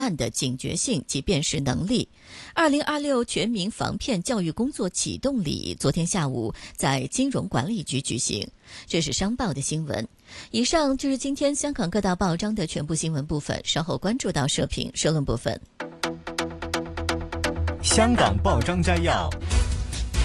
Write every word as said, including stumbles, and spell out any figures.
案的警觉性及辨识能力。二零二六全民防骗教育工作启动礼昨天下午在金融管理局举行。这是商报的新闻。以上就是今天香港各大报章的全部新闻部分，稍后关注到社评社论部分。 香港报章摘要。